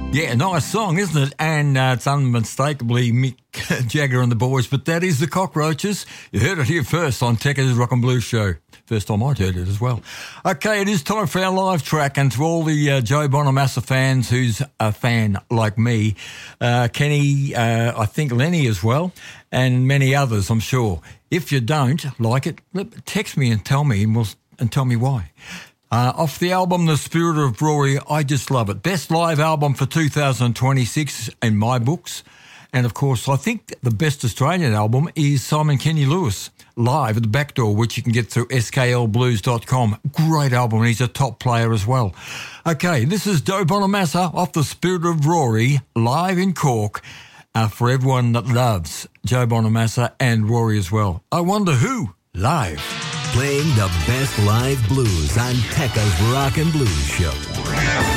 Yeah, nice song, isn't it? And it's unmistakably Mick Jagger and the boys, but that is the Cockroaches. You heard it here first on Tekka's Rock and Blues Show. First time I'd heard it as well. Okay, it is time for our live track, and to all the Joe Bonamassa fans who's a fan like me, Kenny, I think Lenny as well, and many others, I'm sure. If you don't like it, text me and tell me, and tell me why. Off the album The Spirit of Rory, I just love it. Best live album for 2026 in my books. And of course, I think the best Australian album is Simon Kenny Lewis, Live at the Back Door, which you can get through sklblues.com. Great album, and he's a top player as well. Okay, this is Joe Bonamassa off The Spirit of Rory, live in Cork, for everyone that loves Joe Bonamassa and Rory as well. I Wonder Who, live. Playing the best live blues on Tekka's Rock and Blues Show.